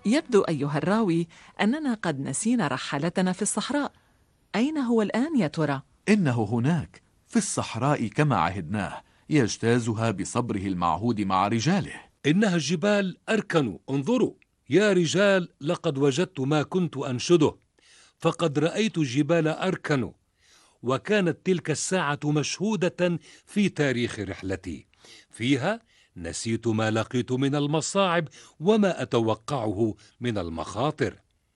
يبدو أيها الراوي أننا قد نسينا رحالتنا في الصحراء. أين هو الآن يا ترى؟ إنه هناك في الصحراء كما عهدناه، يجتازها بصبره المعهود مع رجاله. إنها الجبال أركن، انظروا يا رجال، لقد وجدت ما كنت أنشده، فقد رأيت جبال أركن، وكانت تلك الساعة مشهودة في تاريخ رحلتي. فيها نسيت ما لقيت من المصاعب وما أتوقعه من المخاطر.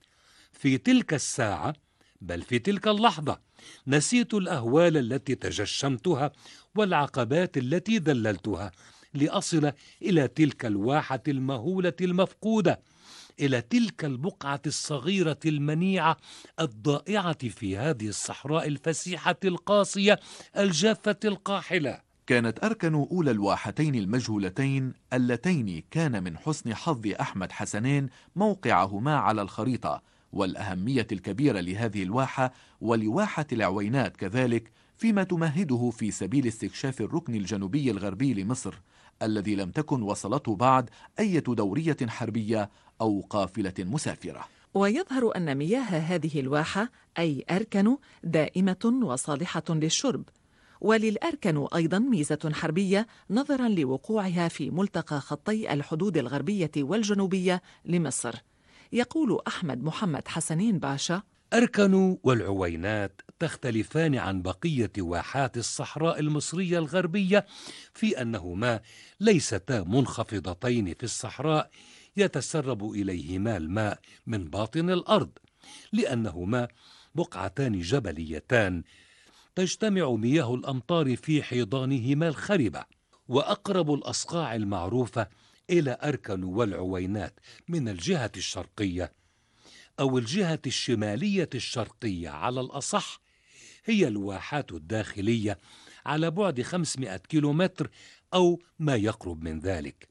في تلك الساعة، بل في تلك اللحظة، نسيت الأهوال التي تجشمتها والعقبات التي ذللتها لأصل إلى تلك الواحة المهولة المفقودة، إلى تلك البقعة الصغيرة المنيعة الضائعة في هذه الصحراء الفسيحة القاسية الجافة القاحلة. كانت أركن أولى الواحتين المجهولتين اللتين كان من حسن حظ أحمد حسنين موقعهما على الخريطة، والأهمية الكبيرة لهذه الواحة ولواحة العوينات كذلك، فيما تمهده في سبيل استكشاف الركن الجنوبي الغربي لمصر، الذي لم تكن وصلته بعد أي دورية حربية أو قافلة مسافرة. ويظهر أن مياه هذه الواحة أي أركن دائمة وصالحة للشرب، وللأركن أيضا ميزة حربية نظرا لوقوعها في ملتقى خطي الحدود الغربية والجنوبية لمصر. يقول أحمد محمد حسنين باشا: أركن والعوينات تختلفان عن بقية واحات الصحراء المصرية الغربية في أنهما ليستا منخفضتين في الصحراء يتسرب إليهما الماء من باطن الأرض، لأنهما بقعتان جبليتان تجتمع مياه الأمطار في حيضانهما الخربة. وأقرب الأصقاع المعروفة إلى أركن والعوينات من الجهة الشرقية أو الجهة الشمالية الشرقية على الأصح هي الواحات الداخلية على بعد 500 كيلومتر أو ما يقرب من ذلك.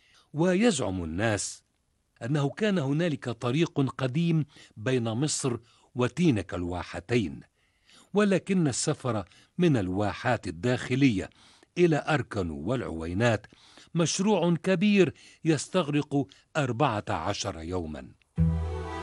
ويزعم الناس أنه كان هنالك طريق قديم بين مصر وتينك الواحتين، ولكن السفر من الواحات الداخلية إلى أركن والعوينات مشروع كبير يستغرق 14 يوما.